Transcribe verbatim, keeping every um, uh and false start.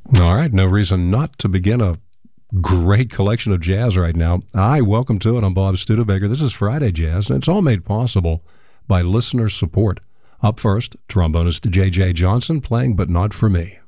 All right, no reason not to begin a great collection of jazz right now. Hi, welcome to it. I'm Bob Studebaker. This is Friday Jazz, and it's all made possible by listener support. Up first, trombonist J J Johnson playing But Not For Me.